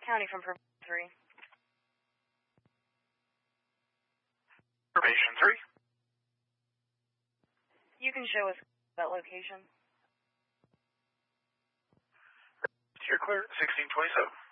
County from Probation 3. Probation 3. You can show us that location. You're clear, 1627.